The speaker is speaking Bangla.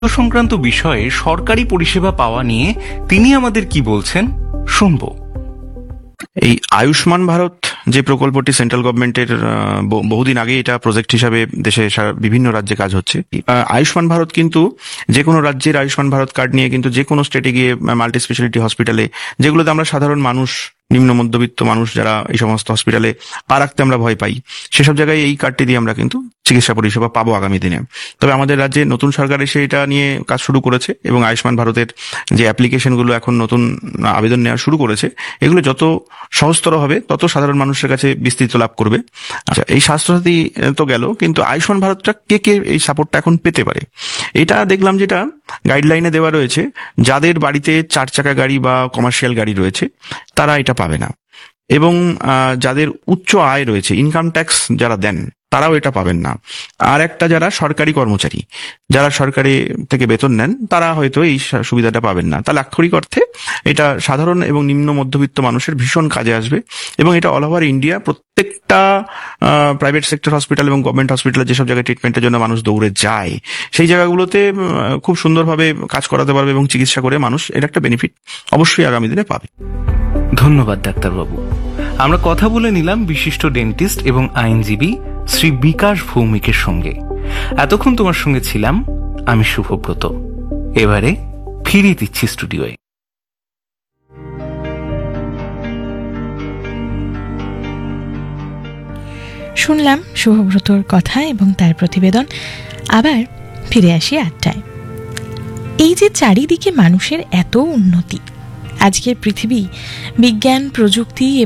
সংক্রান্ত বিষয়ে সরকারি পরিষেবা পাওয়া নিয়ে তিনি আমাদের কি বলছেন শুনবো। এই আয়ুষ্মান ভারত যে প্রকল্পটি সেন্ট্রাল গভর্নমেন্টের বহুদিন আগে এটা প্রজেক্ট হিসাবে দেশে বিভিন্ন রাজ্যে কাজ হচ্ছে। আয়ুষ্মান ভারত কিন্তু যে কোনো রাজ্যের আয়ুষ্মান ভারত কার্ড নিয়ে কিন্তু যে কোনো স্টেটে গিয়ে মাল্টি স্পেশালিটি হসপিটালে, যেগুলোতে আমরা সাধারণ মানুষ, নিম্ন মধ্যবিত্ত মানুষ যারা এই সমস্ত হসপিটালে পা রাখতে আমরা ভয় পাই, সেসব জায়গায় এই কার্ডটি দিয়ে আমরা কিন্তু চিকিৎসা পরিষেবা পাবো আগামী দিনে। তবে আমাদের রাজ্যে নতুন সরকার এসে এটা নিয়ে কাজ শুরু করেছে এবং আয়ুষ্মান ভারতের যে অ্যাপ্লিকেশনগুলো এখন নতুন আবেদন নেওয়া শুরু করেছে, এগুলো যত সহজতর হবে তত সাধারণ মানুষের কাছে বিস্তৃত লাভ করবে। আচ্ছা, এই স্বাস্থ্যসাথী তো গেল, কিন্তু আয়ুষ্মান ভারতটা কে কে এই সাপোর্টটা এখন পেতে পারে? এটা দেখলাম যেটা গাইডলাইনে দেওয়া রয়েছে, যাদের বাড়িতে 4 চাকা গাড়ি বা কমার্শিয়াল গাড়ি রয়েছে তারা এটা পাবে না, এবং যাদের উচ্চ আয় রয়েছে, ইনকাম ট্যাক্স যারা দেন, তারাও এটা পাবেন না। আর একটা, যারা সরকারি কর্মচারী, যারা সরকারি থেকে বেতন নেন, তারা হয়তো এই সুবিধাটা পাবেন না। তাহলে আক্ষরিক অর্থে এটা সাধারণ এবং নিম্ন মধ্যবিত্ত মানুষের ভীষণ কাজে আসবে, এবং এটা অল ওভার ইন্ডিয়া প্রত্যেকটা প্রাইভেট সেক্টর হসপিটাল এবং গভর্নমেন্ট হসপিটালে যেসব জায়গায় ট্রিটমেন্টের জন্য মানুষ দৌড়ে যায়, সেই জায়গাগুলোতে খুব সুন্দরভাবে কাজ করাতে পারবে এবং চিকিৎসা করে মানুষ এর একটা বেনিফিট অবশ্যই আগামী দিনে পাবে। ধন্যবাদ ডাক্তারবাবু। আমরা কথা বলে নিলাম বিশিষ্ট ডেন্টিস্ট এবং আইনজীবী শ্রী বিকাশ ভৌমিকের সঙ্গে। এতক্ষণ তোমার সঙ্গে ছিলাম আমি শুভব্রত। এবারে ফিরিয়ে দিচ্ছি স্টুডিওয়ে। শুনলাম শুভব্রতর কথা এবং তার প্রতিবেদন। আবার ফিরে আসি 8টায়। এই যে চারিদিকে মানুষের এত উন্নতি, আজকের পৃথিবী বিজ্ঞান, প্রযুক্তি